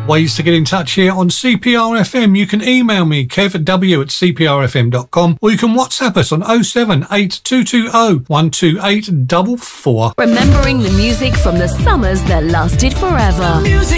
Ways to get in touch here on CPRFM. You can email me, kevw@cprfm.com, or you can WhatsApp us on 078 220 12844. Remembering the music from the summers that lasted forever. Music